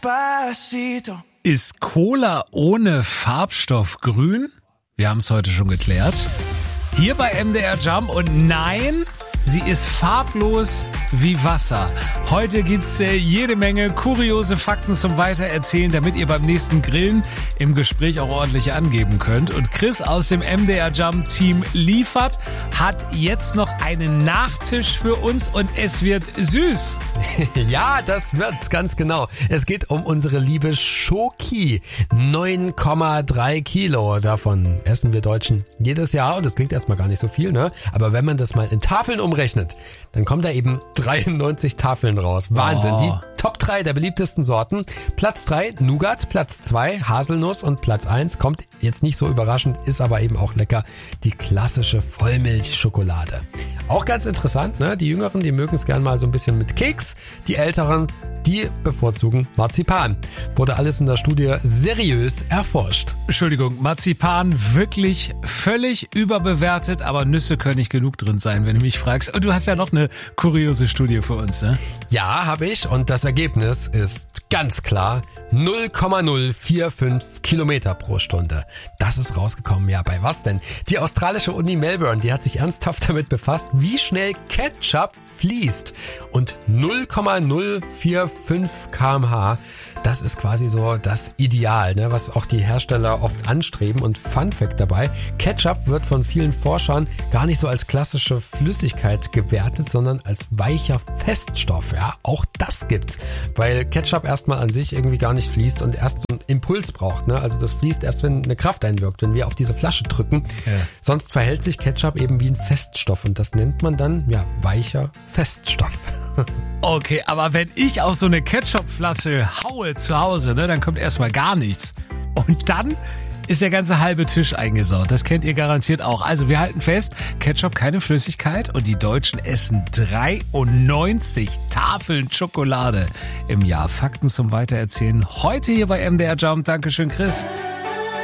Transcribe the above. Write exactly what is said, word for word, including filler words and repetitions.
Despacito. Ist Cola ohne Farbstoff grün? Wir haben es heute schon geklärt. Hier bei M D R Jump und nein, sie ist farblos wie Wasser. Heute gibt's äh, jede Menge kuriose Fakten zum Weitererzählen, damit ihr beim nächsten Grillen im Gespräch auch ordentlich angeben könnt. Und Chris aus dem M D R Jump Team liefert, hat jetzt noch einen Nachtisch für uns und es wird süß. Ja, das wird's ganz genau. Es geht um unsere liebe Schoki. neun Komma drei Kilo davon essen wir Deutschen jedes Jahr. Und das klingt erstmal gar nicht so viel, ne? Aber wenn man das mal in Tafeln umrechnet, dann kommen da eben dreiundneunzig Tafeln raus. Wahnsinn. Oh. Die Top drei der beliebtesten Sorten. Platz drei Nougat, Platz zwei Haselnuss und Platz eins kommt jetzt nicht so überraschend, ist aber eben auch lecker, die klassische Vollmilchschokolade. Auch ganz interessant, ne? Die Jüngeren, die mögen es gern mal so ein bisschen mit Keks. Die Älteren, die bevorzugen Marzipan. Wurde alles in der Studie seriös erforscht. Entschuldigung, Marzipan wirklich völlig überbewertet, aber Nüsse können nicht genug drin sein, wenn du mich fragst. Und du hast ja noch eine kuriose Studie für uns, ne? Ja, habe ich. Und das Ergebnis ist ganz klar null Komma null fünfundvierzig Kilometer pro Stunde. Das ist rausgekommen. Ja, bei was denn? Die australische Uni Melbourne, die hat sich ernsthaft damit befasst, wie schnell Ketchup fließt. Und null Komma null fünfundvierzig Kilometer pro Stunde, das ist quasi so das Ideal, ne, was auch die Hersteller oft anstreben. Und Fun Fact dabei, Ketchup wird von vielen Forschern gar nicht so als klassische Flüssigkeit gewertet, sondern als weicher Feststoff. Ja, auch das gibt's, weil Ketchup erstmal an sich irgendwie gar nicht fließt und erst so einen Impuls braucht. Ne? Also das fließt erst, wenn eine Kraft einwirkt, wenn wir auf diese Flasche drücken. Ja. Sonst verhält sich Ketchup eben wie ein Feststoff und das nennt man dann ja weicher Feststoff. Okay, aber wenn ich auf so eine Ketchupflasche haue zu Hause, ne, dann kommt erstmal gar nichts. Und dann ist der ganze halbe Tisch eingesaut. Das kennt ihr garantiert auch. Also wir halten fest, Ketchup keine Flüssigkeit und die Deutschen essen dreiundneunzig Tafeln Schokolade im Jahr. Fakten zum Weitererzählen heute hier bei M D R Jump. Dankeschön, Chris.